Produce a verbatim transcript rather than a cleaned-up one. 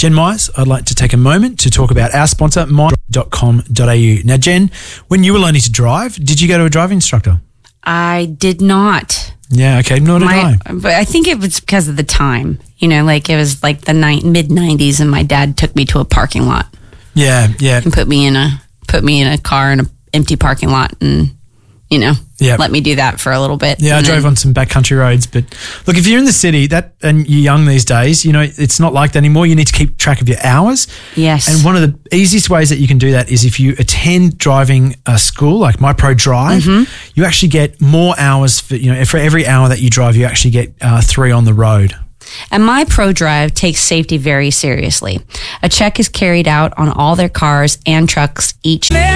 Jen Myers, I'd like to take a moment to talk about our sponsor, my dot com dot a u. Now, Jen, when you were learning to drive, did you go to a driving instructor? I did not. Yeah, okay, nor did My, I. but I think it was because of the time. You know, like it was like the ni- mid nineties, and my dad took me to a parking lot Yeah, yeah. and put me in a put me in a car in an empty parking lot, and you know, Yep. let me do that for a little bit. Yeah, I and drove then- on some backcountry roads. But look, if you're in the city that and you're young these days, you know, it's not like that anymore. You need to keep track of your hours. Yes. And one of the easiest ways that you can do that is if you attend driving a school like MyPro Drive, Mm-hmm. you actually get more hours for, you know, for every hour that you drive, you actually get uh, three on the road. And MyPro Drive takes safety very seriously. A check is carried out on all their cars and trucks each